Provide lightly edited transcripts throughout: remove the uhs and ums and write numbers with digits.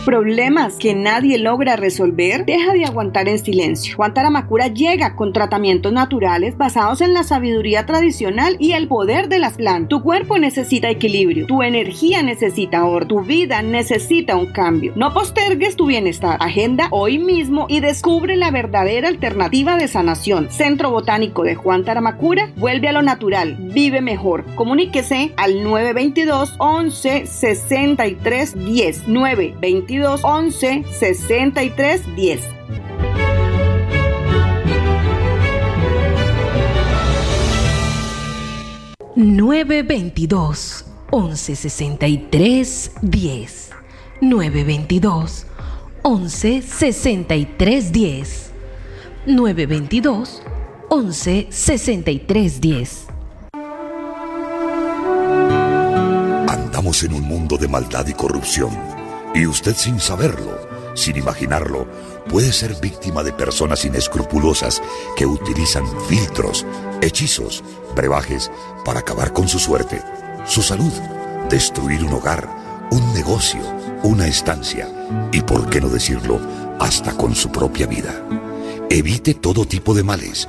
¿Problemas que nadie logra resolver? Deja de aguantar en silencio. Juan Taramacura llega con tratamientos naturales basados en la sabiduría tradicional y el poder de las plantas. Tu cuerpo necesita equilibrio, tu energía necesita orden, tu vida necesita un cambio. No postergues tu bienestar. Agenda hoy mismo y descubre la verdadera alternativa de sanación. Centro Botánico de Juan Taramacura, vuelve a lo natural, vive mejor. Comuníquese al 922 11 63 10. 922 11 63 10. (922 11 63 10) 922 11 63 10 922 11 63 10. Andamos en un mundo de maldad y corrupción, y usted, sin saberlo, sin imaginarlo, puede ser víctima de personas inescrupulosas que utilizan filtros, hechizos, brebajes para acabar con su suerte, su salud, destruir un hogar, un negocio, una estancia y, por qué no decirlo, hasta con su propia vida. Evite todo tipo de males.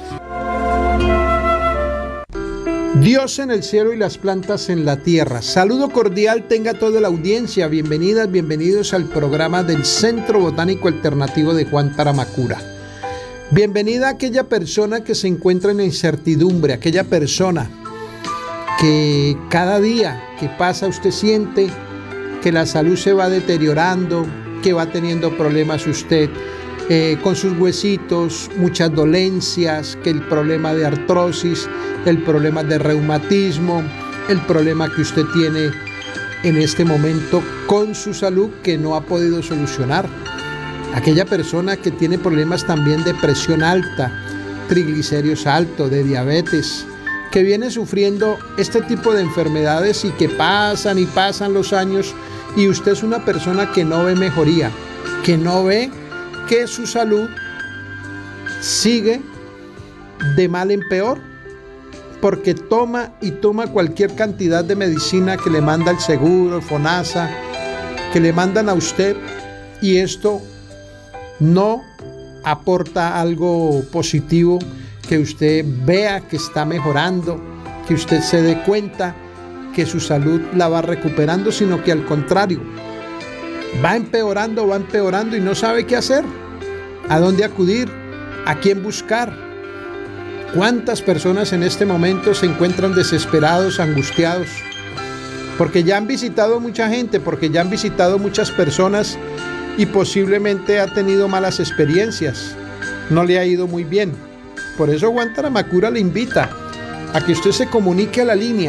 Dios en el cielo y las plantas en la tierra. Saludo cordial tenga toda la audiencia. Bienvenidas, bienvenidos al programa del Centro Botánico Alternativo de Juan Taramacura. Bienvenida a aquella persona que se encuentra en incertidumbre, aquella persona que cada día que pasa usted siente que la salud se va deteriorando, que va teniendo problemas usted con sus huesitos, muchas dolencias, que el problema de artrosis, el problema de reumatismo, el problema que usted tiene en este momento con su salud que no ha podido solucionar. Aquella persona que tiene problemas también de presión alta, triglicéridos altos, de diabetes, que viene sufriendo este tipo de enfermedades y que pasan y pasan los años y usted es una persona que no ve mejoría, que no ve que su salud sigue de mal en peor, porque toma cualquier cantidad de medicina que le manda el seguro, el FONASA, que le mandan a usted, y esto no aporta algo positivo, que usted vea que está mejorando, que usted se dé cuenta que su salud la va recuperando, sino que al contrario, va empeorando y no sabe qué hacer, a dónde acudir, a quién buscar. ¿Cuántas personas en este momento se encuentran desesperados, angustiados? Porque ya han visitado mucha gente, porque ya han visitado muchas personas y posiblemente ha tenido malas experiencias, no le ha ido muy bien. Por eso Juan Taramacura le invita a que usted se comunique a la línea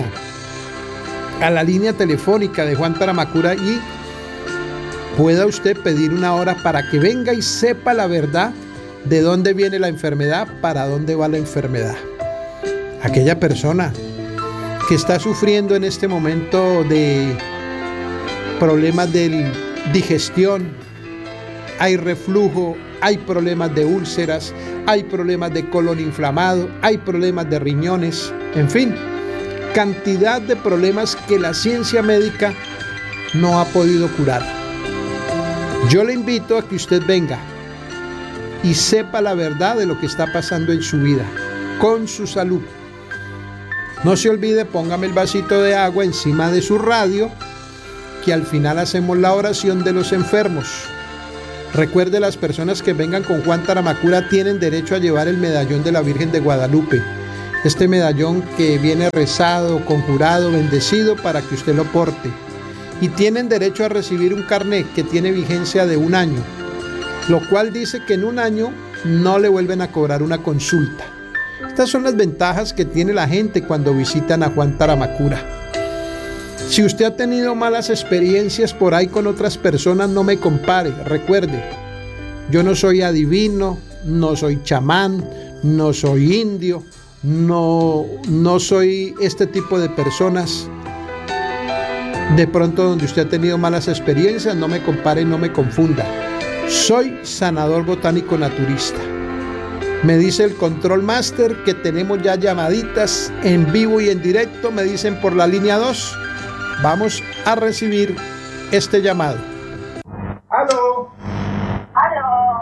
telefónica de Juan Taramacura y pueda usted pedir una hora para que venga y sepa la verdad de dónde viene la enfermedad, para dónde va la enfermedad. Aquella persona que está sufriendo en este momento de problemas de digestión, hay reflujo, hay problemas de úlceras, hay problemas de colon inflamado, hay problemas de riñones, en fin, cantidad de problemas que la ciencia médica no ha podido curar. Yo le invito a que usted venga y sepa la verdad de lo que está pasando en su vida, con su salud. No se olvide, póngame el vasito de agua encima de su radio, que al final hacemos la oración de los enfermos. Recuerde, las personas que vengan con Juan Taramacura tienen derecho a llevar el medallón de la Virgen de Guadalupe. Este medallón que viene rezado, conjurado, bendecido para que usted lo porte. Y tienen derecho a recibir un carnet que tiene vigencia de 1 año, lo cual dice que en 1 año no le vuelven a cobrar una consulta. Estas son las ventajas que tiene la gente cuando visitan a Juan Taramacura. Si usted ha tenido malas experiencias por ahí con otras personas, no me compare. Recuerde, yo no soy adivino, no soy chamán, no soy indio, no soy este tipo de personas. De pronto, donde usted ha tenido malas experiencias, no me compare y no me confunda. Soy sanador botánico naturista. Me dice el Control Master que tenemos ya llamaditas en vivo y en directo. Me dicen por la línea 2. Vamos a recibir este llamado. ¡Aló!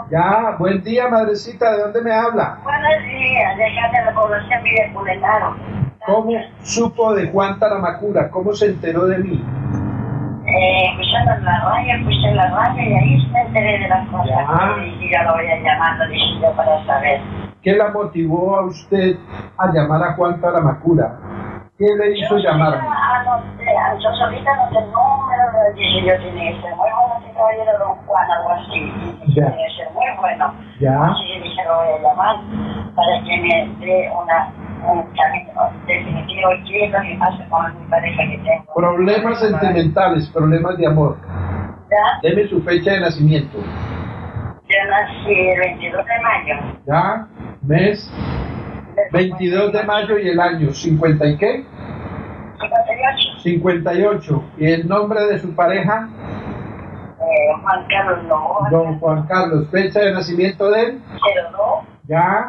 Ya, buen día, madrecita, ¿de dónde me habla? Buenos días, de acá de la población Villaculenaro. ¿Cómo supo de Juan Taramacura? ¿Cómo se enteró de mí? Escuchando en la radio, escuché en la radio y ahí me enteré de las cosas. Ya. Y yo lo voy a llamando, dije yo, para saber. ¿Qué la motivó a usted a llamar a Juan Taramacura? ¿Qué le hizo llamarme? Yo solita no sé el número, dije yo, tiene que ser muy bueno este caballero Don Juan, algo así. Ya. Tiene que ser muy bueno. Ya. Así que dije, lo voy a llamar para que me dé un camino definitivo y qué es lo que pasa con mi pareja que tengo. Problemas sentimentales, problemas de amor. ¿Ya? Deme su fecha de nacimiento. Yo nací el 22 de mayo. ¿Ya? ¿Mes? 22 de mayo y el año. ¿50 y qué? 58. 58. ¿Y el nombre de su pareja? Juan Carlos Novoa. Don Juan Carlos. ¿Fecha de nacimiento de él? 02 ¿Ya?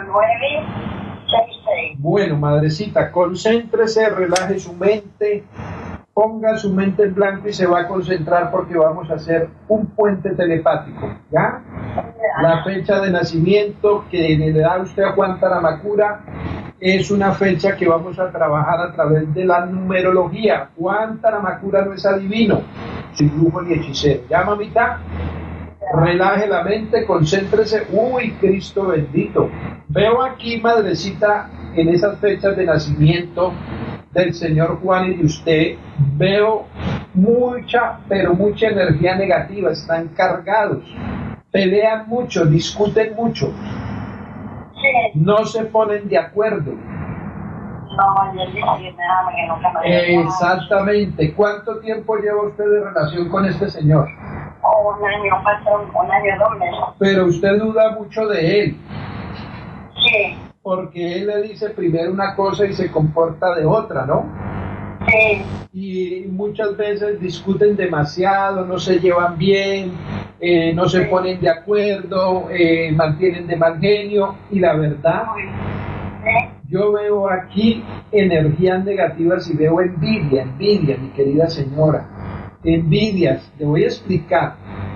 1966. Bueno, madrecita, concéntrese, relaje su mente, ponga su mente en blanco y se va a concentrar porque vamos a hacer un puente telepático, ¿ya? La fecha de nacimiento que le da usted a Juan Taramacura es una fecha que vamos a trabajar a través de la numerología. Juan Taramacura no es adivino, sin brujo ni hechicero. ¿Ya, mamita? Relaje la mente, concéntrese. Uy, Cristo bendito. Veo aquí, madrecita, en esas fechas de nacimiento del señor Juan y de usted, veo mucha, pero mucha energía negativa. Están cargados, pelean mucho, discuten mucho, Sí. no se ponen de acuerdo. No, yo dije que me ama, que nunca me ama. Exactamente. ¿Cuánto tiempo lleva usted de relación con este señor? Un año, falta un año, 2 meses. Pero usted duda mucho de él, Sí, porque él le dice primero una cosa y se comporta de otra, ¿no? sí, Y muchas veces discuten demasiado, no se llevan bien, no se ponen de acuerdo, mantienen de mal genio, y la verdad, sí. yo veo aquí energías negativas y veo envidia, mi querida señora, envidias. Le voy a explicar.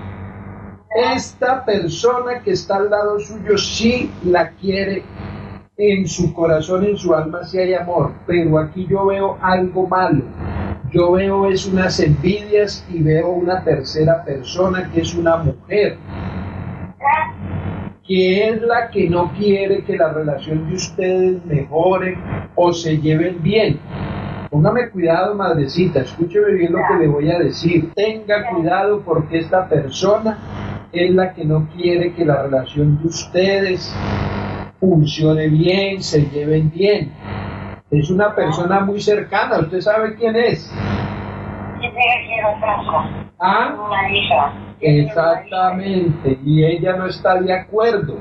Esta persona que está al lado suyo sí la quiere, en su corazón, en su alma sí hay amor, pero aquí yo veo algo malo. Yo veo es unas envidias y veo una tercera persona que es una mujer, que es la que no quiere que la relación de ustedes mejore o se lleven bien. Póngame cuidado, madrecita, escúcheme bien lo que le voy a decir. Tenga cuidado porque esta persona es la que no quiere que la relación de ustedes funcione bien, se lleven bien. Es una persona muy cercana, ¿usted sabe quién es? Sí, que quiero casa. Ah, Una hija. exactamente, y ella no está de acuerdo.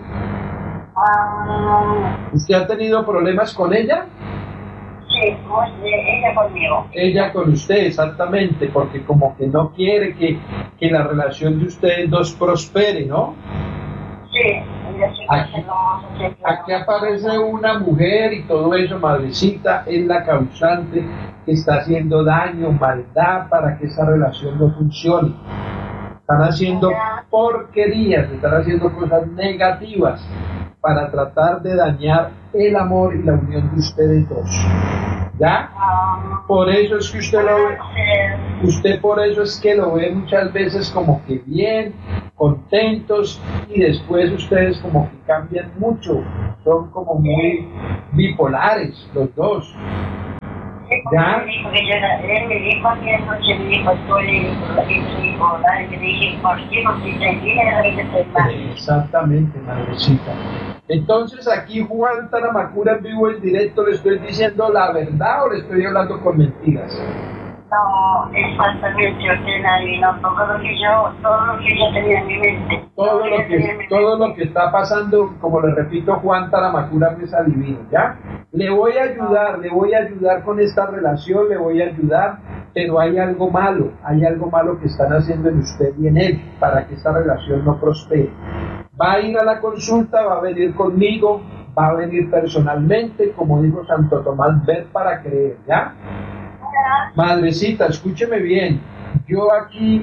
¿Usted ha tenido problemas con ella? Sí, pues, ella conmigo. Ella con usted, exactamente, porque como que no quiere que la relación de ustedes dos prospere, ¿no? Sí, ella sí Aquí- Aquí aparece una mujer y todo eso, madrecita, es la causante que está haciendo daño, maldad para que esa relación no funcione. Están haciendo porquerías, están haciendo cosas negativas para tratar de dañar el amor y la unión de ustedes dos. ¿Ya? Por eso es que usted lo ve, usted por eso es que lo ve muchas veces como que bien, contentos, y después ustedes como que cambian mucho, son como muy bipolares los dos. ¿Ya? Él me dijo a mí anoche, me dijo, estoy bipolar, y me dije, ¿por qué? Porque estoy bien, a veces estoy mal. Exactamente, madrecita. Entonces aquí Juan Taramacura en vivo en directo, ¿le estoy diciendo la verdad o le estoy hablando con mentiras? No, exactamente, usted adivinó todo lo que yo tenía en mi mente. Todo lo que está pasando, como le repito, Juan Taramacura no es adivino, ¿ya? Le voy a ayudar con esta relación, le voy a ayudar, pero hay algo malo que están haciendo en usted y en él para que esta relación no prospere. Va a ir a la consulta, va a venir conmigo, va a venir personalmente, como dijo Santo Tomás, ver para creer, ¿ya? Madrecita, escúcheme bien, yo aquí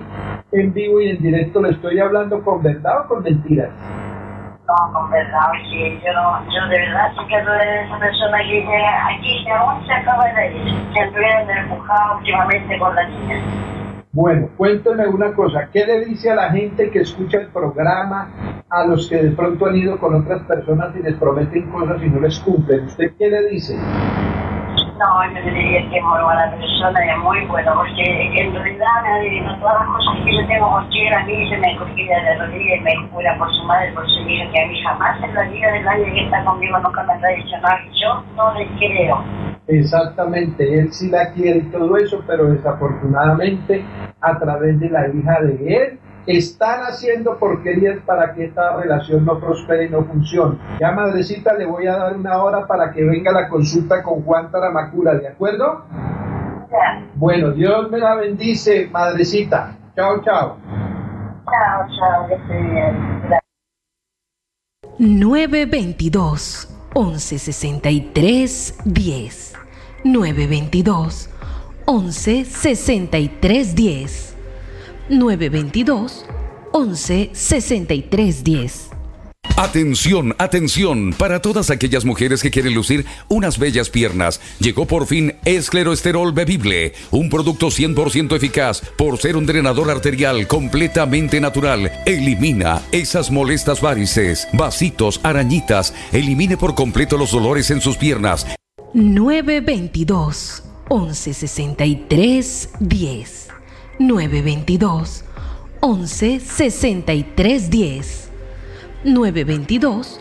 en vivo y en directo, ¿le estoy hablando con verdad o con mentiras? No, con verdad, oye, yo de verdad sí que soy esa persona que llega aquí, que aún se acaba de ir, siempre me he empujado últimamente con la niña. Bueno, cuénteme una cosa, ¿qué le dice a la gente que escucha el programa, a los que de pronto han ido con otras personas y les prometen cosas y no les cumplen? ¿Usted qué le dice? No, yo le diría que es muy buena persona y es muy bueno, porque en realidad me adivino todas las cosas que yo tengo, porque él a mí se me cogía de rodillas y me jura por su madre, por su hijo, que a mí jamás en la vida del año que está conmigo nunca me ha dicho nada, yo no le creo. Exactamente, él sí la quiere y todo eso, pero desafortunadamente a través de la hija de él están haciendo porquerías para que esta relación no prospere y no funcione. Ya, madrecita, le voy a dar una hora para que venga la consulta con Juan Taramacura, ¿de acuerdo? Ya. Bueno, Dios me la bendice, madrecita. Chao, chao. Chao, que esté bien. 922 1163 10 922 1163 10 922 1163 10. Atención, atención, para todas aquellas mujeres que quieren lucir unas bellas piernas, llegó por fin Escleroesterol Bebible, un producto 100% eficaz por ser un drenador arterial completamente natural. Elimina esas molestas varices, vasitos, arañitas, elimine por completo los dolores en sus piernas. 922 1163 10 922 1163 10 922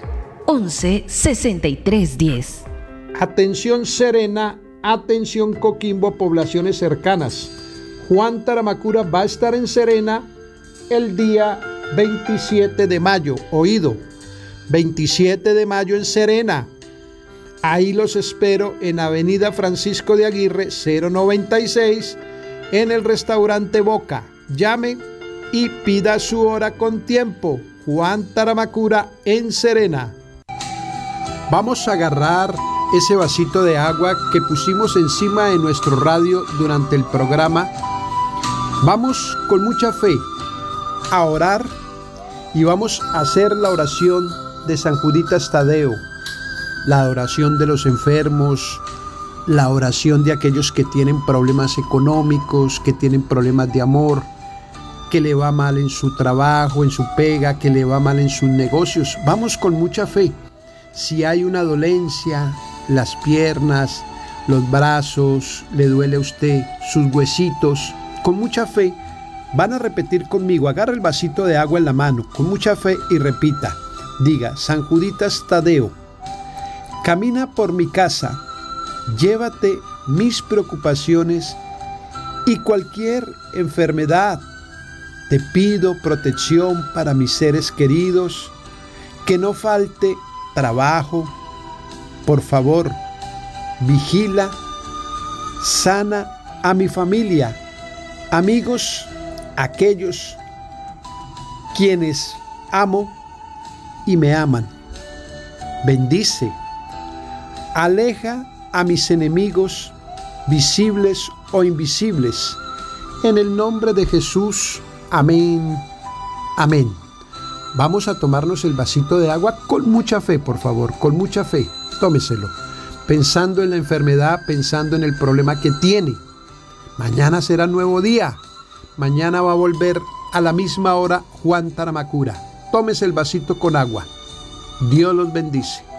1163 10. Atención Serena, atención Coquimbo, poblaciones cercanas. Juan Taramacura va a estar en Serena el día 27 de mayo. Oído, 27 de mayo en Serena. Ahí los espero en Avenida Francisco de Aguirre 096 en el restaurante Boca. Llame y pida su hora con tiempo. Juan Taramacura en Serena. Vamos a agarrar ese vasito de agua que pusimos encima de nuestro radio durante el programa. Vamos con mucha fe a orar y vamos a hacer la oración de San Juditas Tadeo, la oración de los enfermos, la oración de aquellos que tienen problemas económicos, que tienen problemas de amor, que le va mal en su trabajo, en su pega, que le va mal en sus negocios. Vamos con mucha fe. Si hay una dolencia, las piernas, los brazos, le duele a usted, sus huesitos, con mucha fe, van a repetir conmigo. Agarra el vasito de agua en la mano, con mucha fe y repita. Diga, San Juditas Tadeo, camina por mi casa, llévate mis preocupaciones y cualquier enfermedad. Te pido protección para mis seres queridos, que no falte trabajo. Por favor, vigila, sana a mi familia, amigos, aquellos quienes amo y me aman. Bendice, aleja a mis enemigos, visibles o invisibles, en el nombre de Jesús. Amén, amén. Vamos a tomarnos el vasito de agua con mucha fe, por favor, con mucha fe. Tómeselo, pensando en la enfermedad, pensando en el problema que tiene. Mañana será nuevo día. Mañana va a volver a la misma hora Juan Taramacura. Tómese el vasito con agua. Dios los bendice.